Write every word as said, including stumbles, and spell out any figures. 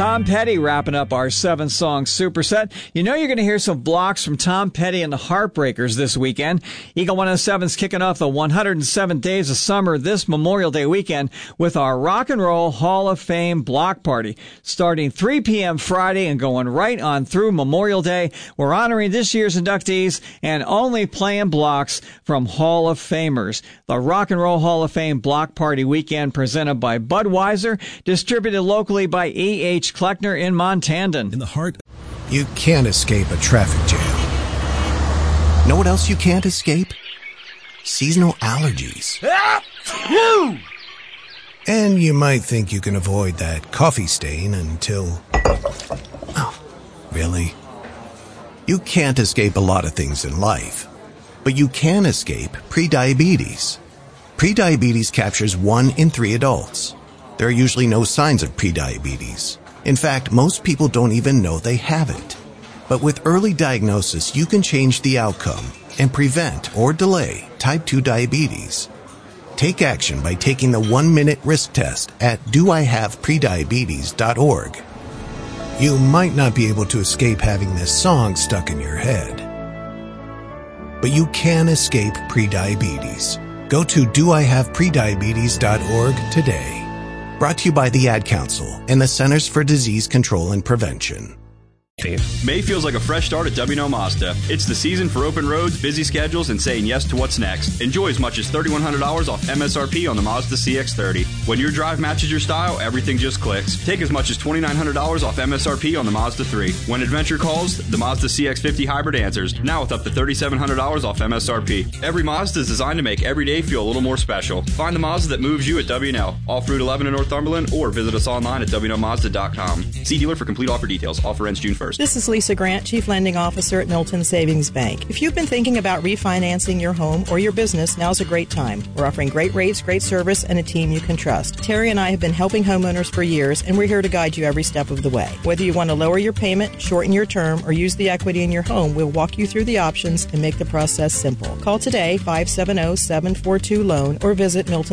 Tom Petty wrapping up our seven-song superset. You know you're going to hear some blocks from Tom Petty and the Heartbreakers this weekend. Eagle one oh seven's kicking off the one hundred seven Days of Summer this Memorial Day weekend with our Rock and Roll Hall of Fame block party. Starting three p.m. Friday and going right on through Memorial Day, we're honoring this year's inductees and only playing blocks from Hall of Famers. The Rock and Roll Hall of Fame block party weekend presented by Budweiser, distributed locally by E H. Kleckner in Montandon. In the heart. You can't escape a traffic jam. Know what else you can't escape? Seasonal allergies. And you might think you can avoid that coffee stain until... Oh, really? You can't escape a lot of things in life, but you can escape prediabetes. Prediabetes captures one in three adults. There are usually no signs of prediabetes. In fact, most people don't even know they have it. But with early diagnosis, you can change the outcome and prevent or delay type two diabetes. Take action by taking the one-minute risk test at do I have prediabetes dot org. You might not be able to escape having this song stuck in your head, but you can escape prediabetes. Go to do I have prediabetes dot org today. Brought to you by the Ad Council and the Centers for Disease Control and Prevention. May feels like a fresh start at W and O Mazda. It's the season for open roads, busy schedules, and saying yes to what's next. Enjoy as much as three thousand one hundred dollars off M S R P on the Mazda C X thirty. When your drive matches your style, everything just clicks. Take as much as two thousand nine hundred dollars off M S R P on the Mazda three. When adventure calls, the Mazda C X fifty Hybrid answers, now with up to three thousand seven hundred dollars off M S R P. Every Mazda is designed to make every day feel a little more special. Find the Mazda that moves you at W and O, off Route eleven in Northumberland, or visit us online at W and O Mazda dot com. See dealer for complete offer details. Offer ends June first. This is Lisa Grant, Chief Lending Officer at Milton Savings Bank. If you've been thinking about refinancing your home or your business, now's a great time. We're offering great rates, great service, and a team you can trust. Terry and I have been helping homeowners for years, and we're here to guide you every step of the way. Whether you want to lower your payment, shorten your term, or use the equity in your home, we'll walk you through the options and make the process simple. Call today, five seven zero, seven four two, LOAN, or visit Milton